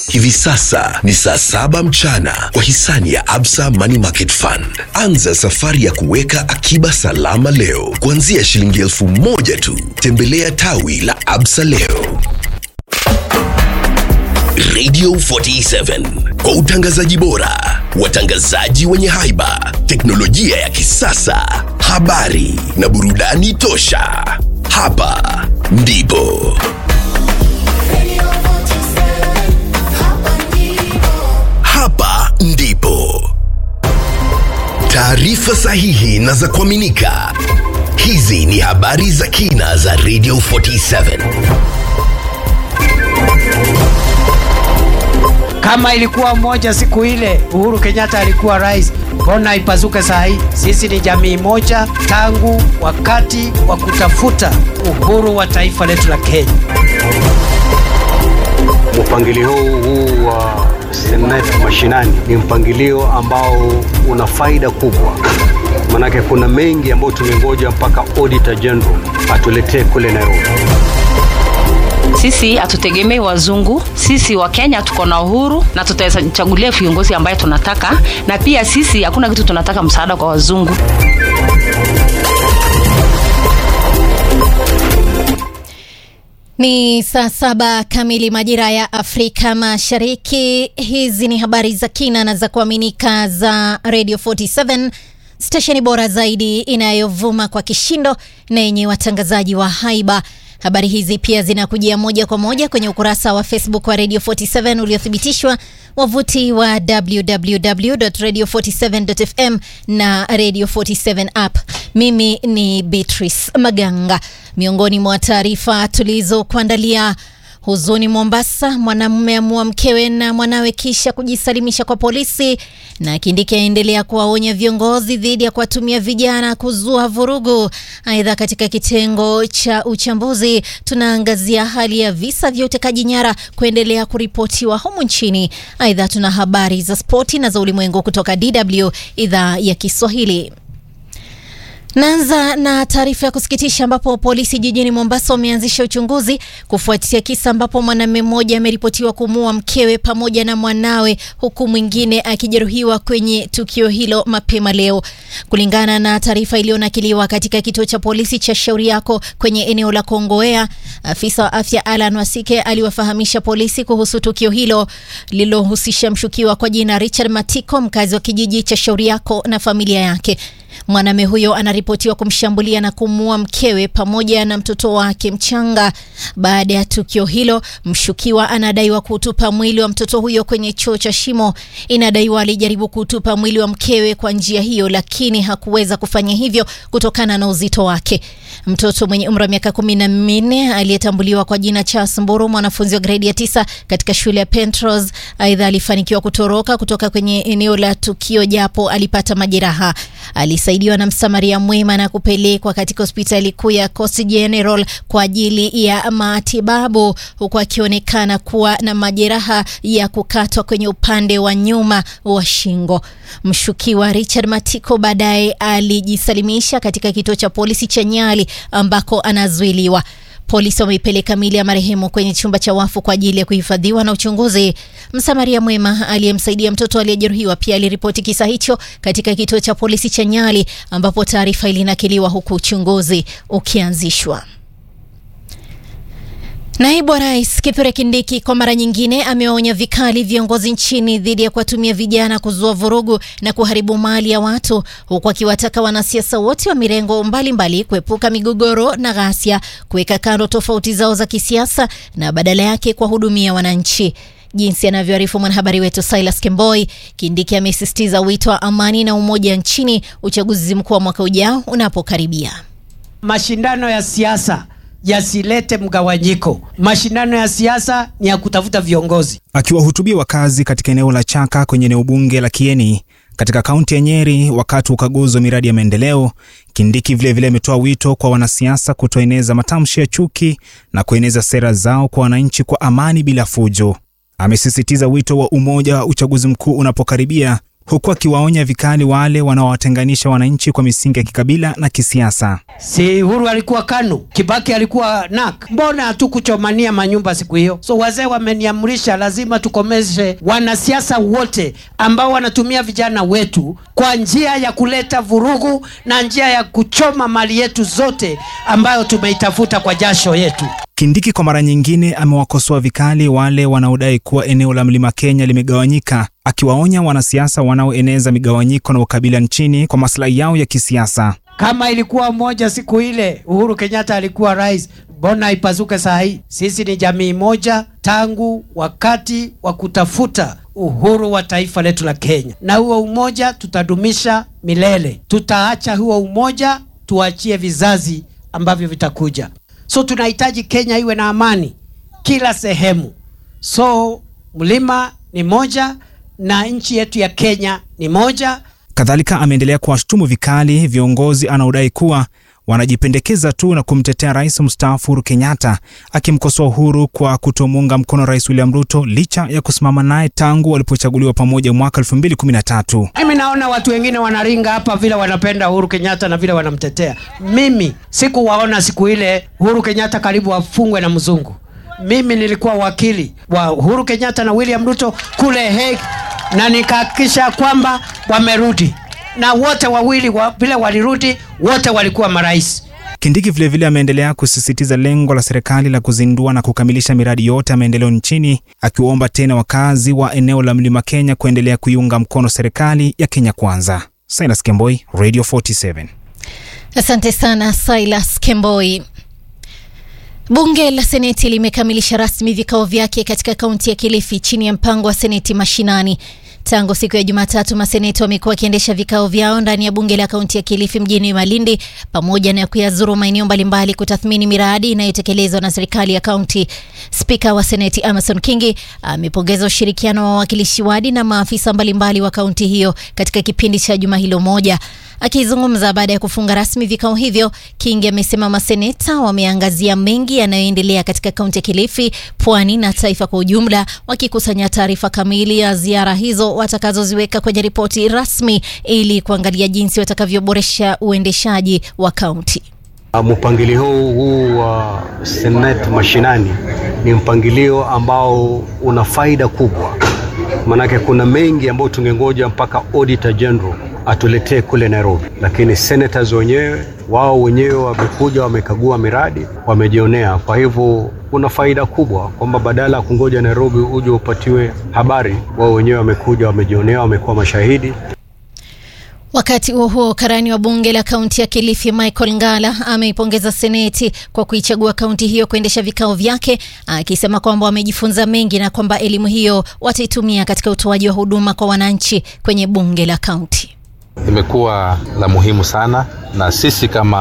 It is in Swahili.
Hivi sasa ni saa 7 mchana kwa hisani ya Absa Money Market Fund. Anza safari ya kuweka akiba salama leo kuanzia shilingi 1,000 tu. Tembelea tawi la Absa leo. Radio 47 kwa utangazaji bora, watangazaji wenye haiba, teknolojia ya kisasa, habari na burudani tosha. Hapa ndipo taarifa sahihi na za kuaminika. Hizi ni habari za kina za Radio 47. Kama ilikuwa moja siku ile Uhuru Kenyatta alikuwa rais, mbona ipazuke saa hii? Sisi ni jamii moja tangu wakati wa kutafuta uhuru wa taifa letu la Kenya. Mpangilio huu wa Senate mashinani ni mpangilio ambao una faida kubwa. Manake kuna mengi ambayo tumengoja mpaka Auditor General atuletee kule Nairobi. Sisi hatutegemei wazungu, sisi wa Kenya tuko na uhuru na tutachagulia viongozi ambaye tunataka, na pia sisi hakuna kitu tunataka msaada kwa wazungu. Ni saa 7 kamili majira ya Afrika Mashariki. Hizi ni habari za kina na za kuaminika za Radio 47, stesheni bora zaidi inayovuma kwa kishindo na yenye watangazaji wa haiba. Habari hizi pia zinakujia moja kwa moja kwenye ukurasa wa Facebook wa Radio 47 uliothibitishwa, wavuti wa www.radio47.fm na Radio 47 app. Mimi ni Beatrice Maganga. Miongoni mwa taarifa tulizokuandalia: huzuni Mombasa, mwanamume amua mkewe na mwanawe kisha kujisalimisha kwa polisi, na Kindiki aendelea kuwaonya viongozi dhidi ya kuwatumia vijana kuzua vurugu. Aidha, katika kitengo cha uchambuzi tunaangazia hali ya visa vya utekaji nyara kuendelea kuripotiwa humu nchini. Aidha, tuna habari za spoti na za ulimwengu kutoka DW idhaa ya Kiswahili. Naanza na taarifa ya kusikitisha ambapo polisi jijini Mombasa wameanzisha uchunguzi kufuatia kisa ambapo mwanamume mmoja ameripotiwa kumuua mkewe pamoja na mwanawe, huku mwingine akijeruhiwa kwenye tukio hilo mapema leo. Kulingana na taarifa iliyonakiliwa katika kituo cha polisi cha Shauri Yako kwenye eneo la Kongowea, afisa wa afya Alan Wasike aliwafahamisha polisi kuhusu tukio hilo lililohusisha mshukiwa kwa jina Richard Matiko, mkazi wa kijiji cha Shauri Yako, na familia yake. Mwanamume huyo anaripotiwa kumshambulia na kumuua mkewe pamoja na mtoto wake mchanga. Baada ya tukio hilo, mshukiwa anadaiwa kutupa mwili wa mtoto huyo kwenye choo cha shimo. Inadaiwa alijaribu kutupa mwili wa mkewe kwa njia hiyo, lakini hakuweza kufanya hivyo kutokana na uzito wake. Mtoto mwenye umri wa miaka 14 aliyetambuliwa kwa jina Charles Mburu, mwanafunzi wa grade ya 9 katika shule ya Pentrose, aidha alifanikiwa kutoroka kutoka kwenye eneo la tukio japo alipata majeraha. Alisaidiwa na msamaria mwema na kupelekwa katika hospitali kuu ya Coast General kwa ajili ya matibabu, huku akionekana kuwa na majeraha ya kukatwa kwenye upande wa nyuma wa shingo. Mshukiwa Richard Matiko baadaye alijisalimisha katika kituo cha polisi cha Nyali ambako anazuiliwa. Polisi wameipeleka miili ya marehemu kwenye chumba cha wafu kwa ajili ya kuhifadhiwa na uchunguzi. Msamaria mwema aliyemsaidia mtoto aliyejeruhiwa pia aliripoti kisa hicho katika kituo cha polisi cha Nyali, ambapo taarifa ilinakiliwa huku uchunguzi ukianzishwa. Naibu Rais Kithure Kindiki kwa mara nyingine ameonya vikali viongozi nchini dhidi ya kuwatumia vijana kuzua vurugu na kuharibu mali ya watu, huku akiwataka wanasiasa wote wa mirengo mbalimbali kuepuka migogoro na ghasia, kuweka kando tofauti zao za kisiasa na badala yake kuwahudumia wananchi. Jinsi anavyoarifu mwanahabari wetu Silas Kemboi, Kindiki amesisitiza wito wa amani na umoja nchini uchaguzi mkuu wa mwaka ujao unapokaribia. Mashindano ya siasa yasilete mgawanyiko. Mashindano ya siasa ni ya kutafuta viongozi. Akiwahutubia wakazi katika eneo la Chaka kwenye eneo bunge la Kieni katika kaunti ya Nyeri wakati ukaguzi wa miradi ya maendeleo, Kindiki vile ametoa wito kwa wanasiasa kutoeneza matamshi ya chuki na kueneza sera zao kwa wananchi kwa amani bila fujo. Amesisitiza wito wa umoja uchaguzi mkuu unapokaribia, huku akiwaonya vikali wale wanaowatenganisha wananchi kwa misingi ya kikabila na kisiasa. Si Uhuru alikuwa KANU, Kibaki alikuwa NAK. Mbona hatukuchomania manyumba siku hiyo? So wazee wameniamrisha lazima tukomeshe wanasiasa wote ambao wanatumia vijana wetu kwa njia ya kuleta vurugu na njia ya kuchoma mali yetu zote ambayo tumeitafuta kwa jasho yetu. Kindiki kwa mara nyingine amewakosoa vikali wale wanaodai kuwa eneo la Mlima Kenya limegawanyika, akiwaonya wanasiasa wanaoeneza migawanyiko na ukabila nchini kwa maslahi yao ya kisiasa. Kama ilikuwa moja siku ile Uhuru Kenyatta alikuwa rais, mbona ipasuke saa hii? Sisi ni jamii moja tangu wakati wa kutafuta uhuru wa taifa letu la Kenya, na huo umoja tutadumisha milele. Tutaacha huo umoja, tuachie vizazi ambavyo vitakuja. So tunahitaji Kenya iwe na amani kila sehemu. So mlima ni moja na nchi yetu ya Kenya ni moja. Kadhalika ameendelea kuwashtumu vikali viongozi anaodai kuwa wanajipendekeza tu na kumtetea rais mstaafu Uhuru Kenyatta, akimkosoa Uhuru kwa kutomuunga mkono Rais William Ruto licha ya kusimama naye tangu walipochaguliwa pamoja mwaka 2013. Mimi naona watu wengine wanaringa hapa vile wanapenda Uhuru Kenyatta na vile wanamtetea. Mimi sikuwaona siku ile Uhuru Kenyatta karibu afungwe na mzungu. Mimi nilikuwa wakili wa Uhuru Kenyatta na William Ruto kule Hague, na nikahakikisha kwamba wamerudi, na wote wawili vile walirudi, wote walikuwa marais. Kindiki vile ameendelea kusisitiza lengo la serikali la kuzindua na kukamilisha miradi yote ya maendeleo nchini, akiwaomba tena wakazi wa eneo la Mlima Kenya kuendelea kuiunga mkono serikali ya Kenya Kwanza. Silas Kemboi, Radio 47. Asante sana Silas Kemboi. Bunge la Seneti limekamilisha rasmi vikao vyake katika kaunti ya Kilifi chini ya mpango wa Seneti mashinani. Tangu siku ya Jumatatu, maseneti wamekuwa wakiendesha vikao vyao ndani ya bunge la kaunti ya Kilifi mjini Malindi, pamoja na kuyazuru maeneo mbalimbali kutathmini miradi inayotekelezwa na serikali ya kaunti. Spika wa Seneti Amason Kingi amepongeza ushirikiano wa wawakilishi wadi na maafisa mbalimbali wa kaunti hiyo katika kipindi cha juma hilo moja. Akizungumza baada ya kufunga rasmi vikao hivyo, Kingi amesema maseneta wameangazia mengi yanayoendelea katika kaunti ya Kilifi, Pwani na taifa kwa ujumla, wakikusanya taarifa kamili ya ziara hizo watakazoziweka kwenye ripoti rasmi ili kuangalia jinsi watakavyoboresha uendeshaji wa kaunti. Mpangilio huu wa Senate mashinani ni mpangilio ambao una faida kubwa. Manake kuna mengi ambayo tungengoja mpaka Auditor General atuletee kule Nairobi, lakini senators wao wenyewe wamekuja, wamekagua miradi, wamejionea. Kwa hivyo kuna faida kubwa kwamba badala ya kungoja Nairobi uje upatiwe habari, wao wenyewe wamekuja, wamejionea, wamekuwa mashahidi. Wakati huo karani wa bunge la kaunti ya Kilifi Michael Ngala ameipongeza seneti kwa kuichagua kaunti hiyo kuendesha vikao vyake, akisema kwamba wamejifunza mengi na kwamba elimu hiyo wataitumia katika utoaji wa huduma kwa wananchi kwenye bunge la kaunti. Imekuwa la muhimu sana, na sisi kama